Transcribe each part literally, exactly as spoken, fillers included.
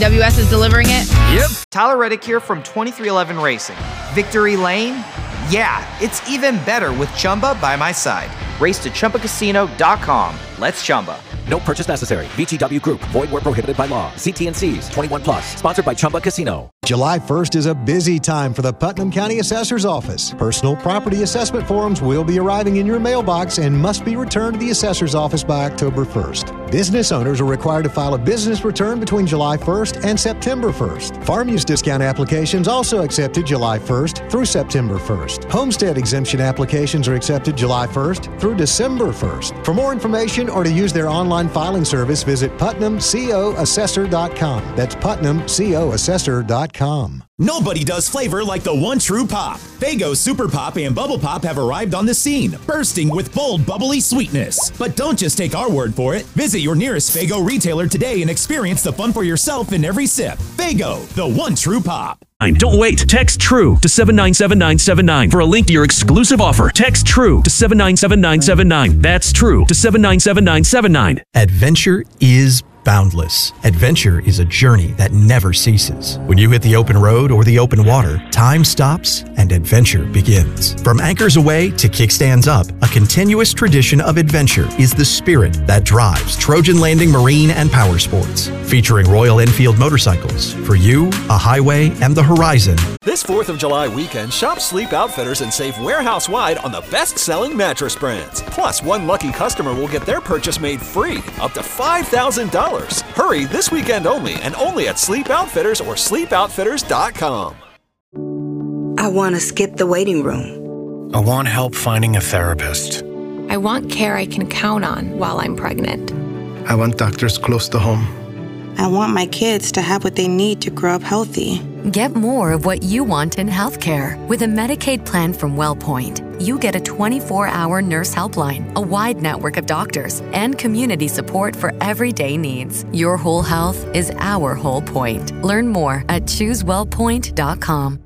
W S is delivering it? Yep. Tyler Reddick here from twenty-three eleven Racing. Victory Lane? Yeah, it's even better with Chumba by my side. Race to Chumba Casino dot com. Let's Chumba. No purchase necessary. V G W Group. Void where prohibited by law. See T and C's. twenty-one plus. Sponsored by Chumba Casino. July first is a busy time for the Putnam County Assessor's Office. Personal property assessment forms will be arriving in your mailbox and must be returned to the Assessor's Office by October first. Business owners are required to file a business return between July first and September first. Farm use discount applications also accepted July first through September first. Homestead exemption applications are accepted July first through December first. For more information or to use their online filing service, visit Putnam Co Assessor dot com. That's Putnam Co Assessor dot com. Nobody does flavor like the one true pop. Faygo Super Pop and Bubble Pop have arrived on the scene, bursting with bold, bubbly sweetness. But don't just take our word for it. Visit your nearest Faygo retailer today and experience the fun for yourself in every sip. Faygo, the one true pop. Don't wait. Text TRUE to seven nine seven nine seven nine for a link to your exclusive offer. Text TRUE to seven nine seven nine seven nine. That's TRUE to seven nine seven nine seven nine. Adventure is boundless. Adventure is a journey that never ceases. When you hit the open road or the open water, time stops and adventure begins. From anchors away to kickstands up, a continuous tradition of adventure is the spirit that drives Trojan Landing Marine and Power Sports. Featuring Royal Enfield motorcycles. For you, a highway and the horizon. This fourth of July weekend, shop Sleep Outfitters and save warehouse-wide on the best-selling mattress brands. Plus, one lucky customer will get their purchase made free, up to five thousand dollars. Hurry this weekend only, and only at Sleep Outfitters or sleep outfitters dot com. I want to skip the waiting room. I want help finding a therapist. I want care I can count on while I'm pregnant. I want doctors close to home. I want my kids to have what they need to grow up healthy. Get more of what you want in healthcare. With a Medicaid plan from WellPoint, you get a twenty-four hour nurse helpline, a wide network of doctors, and community support for everyday needs. Your whole health is our whole point. Learn more at choose well point dot com.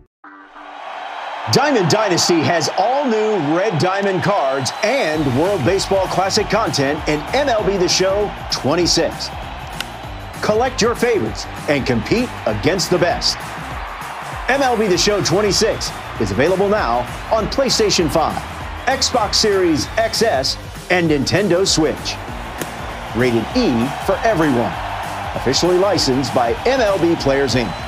Diamond Dynasty has all new Red Diamond cards and World Baseball Classic content in M L B The Show twenty-six. Collect your favorites and compete against the best. M L B The Show twenty-six is available now on PlayStation five, Xbox Series X S, and Nintendo Switch. Rated E for everyone. Officially licensed by M L B Players Incorporated.